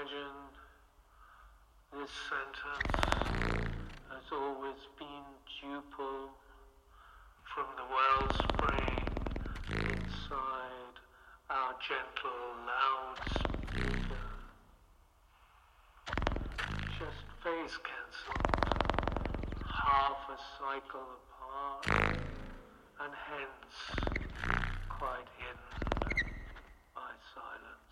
imagine this sentence has always been duple from the wellspring inside our gentle loudspeaker. Just phase cancelled, half a cycle apart, and hence quite hidden by silence.